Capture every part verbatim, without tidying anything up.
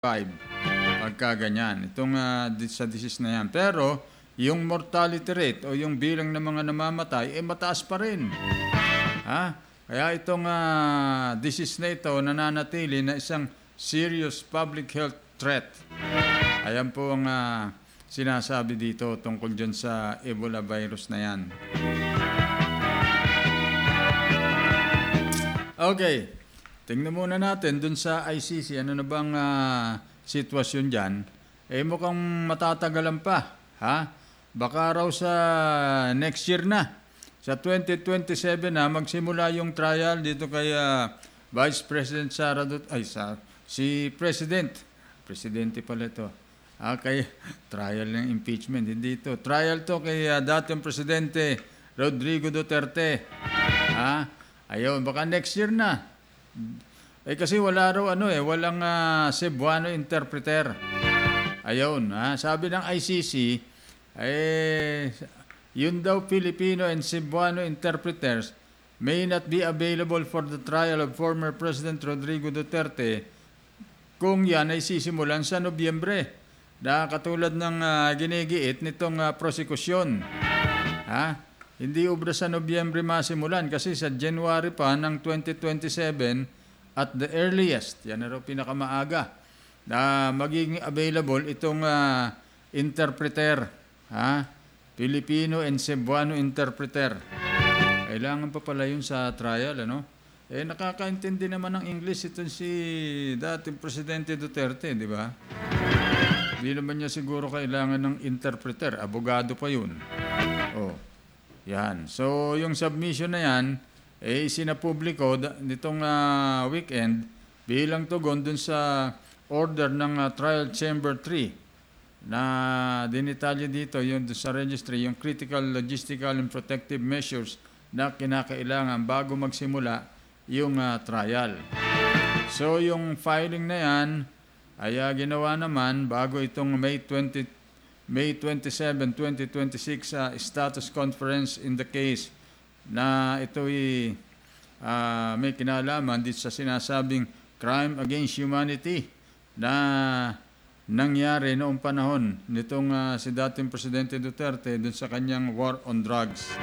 five. Pagka ganyan. Itong uh, sa disease na yan. Pero, yung mortality rate o yung bilang ng mga namamatay, eh mataas pa rin. Ha? Kaya itong uh, disease na ito nananatili na isang serious public health threat. Ayan po ang uh, sinasabi dito tungkol dyan sa Ebola virus na yan. Okay. Tingnan muna natin dun sa I C C, ano na bang uh, sitwasyon dyan. Eh mukhang matatagalan pa. Ha? Baka raw sa next year na. Sa twenty twenty-seven na magsimula yung trial dito kay uh, Vice President Sara Dut ay sa si President. Presidente pala ito. Ah, kay trial ng impeachment, hindi ito. Trial to kay uh, dating Presidente Rodrigo Duterte. Ha? Ayun, baka next year na. Eh kasi wala raw ano eh, walang uh, Cebuano interpreter. Ayun, ha? Sabi ng I C C, eh, yun daw Filipino and Cebuano interpreters may not be available for the trial of former President Rodrigo Duterte kung yan ay sisimulan sa Nobyembre. Na katulad ng uh, ginigiit nitong uh, prosekusyon. Ha? Hindi obra sa Nobyembre masimulan kasi sa January pa ng twenty twenty-seven at the earliest, yan na raw pinakamaaga, na magiging available itong uh, interpreter, ha? Filipino and Cebuano interpreter. Kailangan pa pala yun sa trial, ano? Eh, nakakaintindi naman ng English ito si dating Presidente Duterte, di ba? Hindi naman niya siguro kailangan ng interpreter, abogado pa yun. Oh. Yan. So, yung submission na yan, eh, sinapubliko nitong uh, weekend bilang tugon dun sa order ng uh, Trial Chamber three na dinitalye dito yung sa registry, yung critical logistical and protective measures na kinakailangan bago magsimula yung uh, trial. So, yung filing na yan ay uh, ginawa naman bago itong May twentieth May twenty-seventh, twenty twenty-six uh, status conference in the case na ito'y uh, may kinalaman dito sa sinasabing crime against humanity na nangyari noong panahon nitong uh, si dating Presidente Duterte dun sa kanyang war on drugs.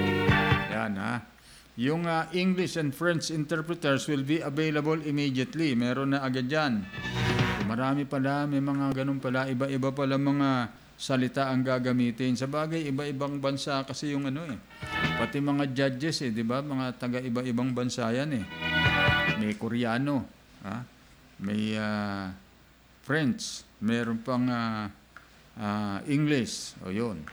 Yan ha. Yung uh, English and French interpreters will be available immediately. Meron na agad yan. Marami pala, may mga ganun pala, iba-iba pala mga salita ang gagamitin. Sa bagay, iba-ibang bansa kasi yung ano eh. Pati mga judges eh, di ba? Mga taga iba-ibang bansa yan eh. May Koreano, ha? May uh, French, meron pang uh, uh, English, o yun.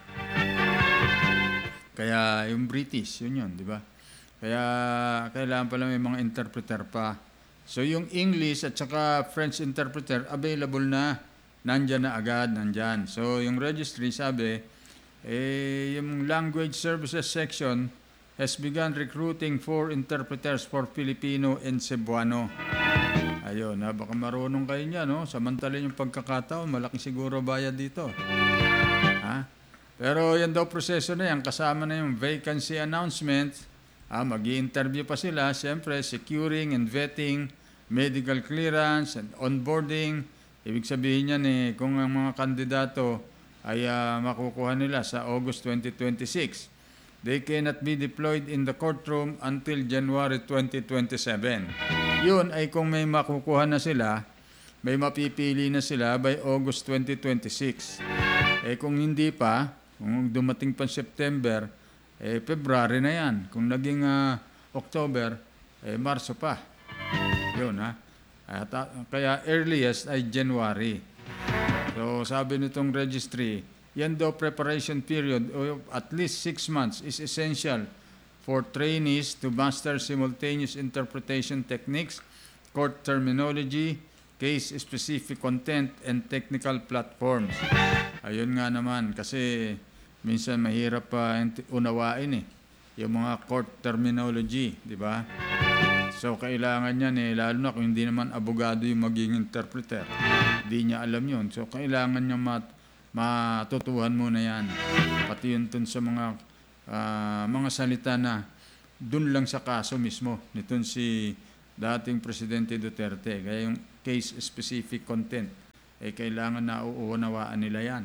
Kaya yung British, yun yun, di ba? Kaya kailangan pala may mga interpreter pa. So yung English at saka French interpreter available na. Nandyan na agad, nandyan. So, yung registry, sabi, eh, yung language services section has begun recruiting for interpreters for Filipino and Cebuano. Ayun, ha, baka marunong kayo niya, no? Samantalin yung pagkakataon, malaki siguro bayad dito. Ha? Pero yan daw proseso na yan, kasama na yung vacancy announcement. Ha, mag-i-interview pa sila, siyempre, securing and vetting, medical clearance, and onboarding. Ibig sabihin niyan eh, kung ang mga kandidato ay uh, makukuha nila sa August twenty twenty-six, they cannot be deployed in the courtroom until January twenty twenty-seven. Yun ay kung may makukuha na sila, may mapipili na sila by August twenty twenty-six. Eh kung hindi pa, kung dumating pa September, eh February na yan. Kung naging uh, October, eh Marso pa. Yun ha. At, uh, kaya earliest ay January. So sabi nitong registry, yan daw preparation period of at least six months is essential for trainees to master simultaneous interpretation techniques, court terminology, case-specific content, and technical platforms. Ayun nga naman, kasi minsan mahirap pa uh, unawain eh, yung mga court terminology, di ba? So, kailangan yan eh, lalo na kung hindi naman abogado yung magiging interpreter. Hindi niya alam yun. So, kailangan niya mat matutuhan muna yan. Pati yun dun sa mga, uh, mga salita na dun lang sa kaso mismo nitong si dating Presidente Duterte. Kaya yung case-specific content eh kailangan na uuunawaan nila yan.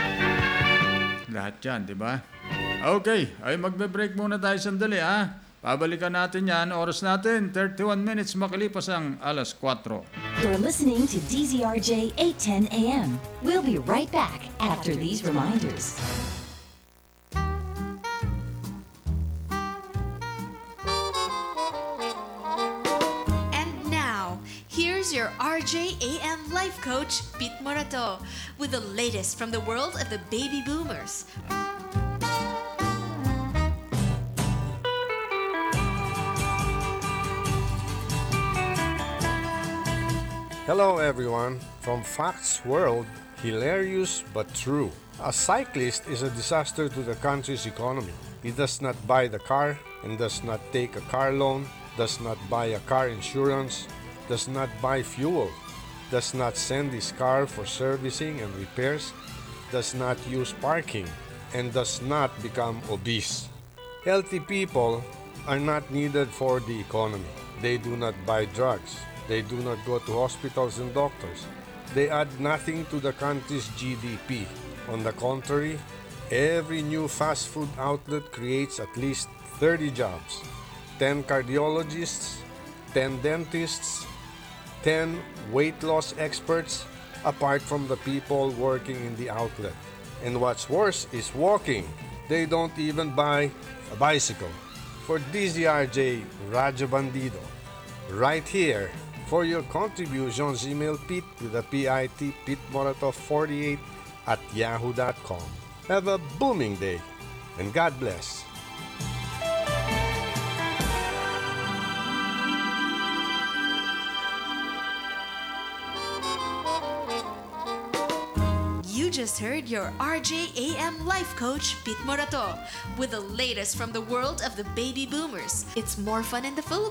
Lahat yan, di ba? Okay, ay magbe-break muna tayo sandali ha. Pabalikan natin yan, oras natin, thirty-one minutes makalipas ang alas kwatro. You're listening to D Z R J eight ten A M. We'll be right back after these reminders. And now, here's your R J A M life coach, Pete Morato, with the latest from the world of the baby boomers. Hello everyone, from Facts World, hilarious but true. A cyclist is a disaster to the country's economy. He does not buy the car and does not take a car loan, does not buy a car insurance, does not buy fuel, does not send his car for servicing and repairs, does not use parking, and does not become obese. Healthy people are not needed for the economy. They do not buy drugs. They do not go to hospitals and doctors. They add nothing to the country's G D P. On the contrary, every new fast food outlet creates at least thirty jobs. ten cardiologists, ten dentists, ten weight loss experts, apart from the people working in the outlet. And what's worse is walking. They don't even buy a bicycle. For D Z R J Radyo Bandido, right here. For your contributions, email Pete with a P I T, PeteMorato forty-eight at yahoo dot com. Have a booming day, and God bless. You just heard your R J A M life coach, Pete Morato, with the latest from the world of the baby boomers. It's more fun in the Philippines.